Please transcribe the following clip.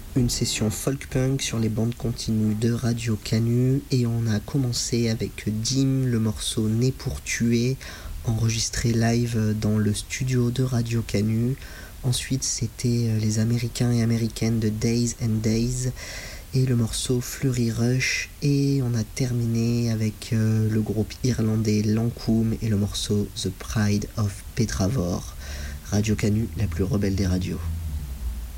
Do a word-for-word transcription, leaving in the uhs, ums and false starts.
une session folk punk sur les bandes continues de Radio Canu et on a commencé avec Dim, le morceau Né pour tuer, enregistré live dans le studio de Radio Canu. Ensuite c'était les Américains et Américaines de Days and Days et le morceau Flurry Rush, et on a terminé avec euh, le groupe irlandais Lancoum et le morceau The Pride of Petravor. Radio Canu, la plus rebelle des radios.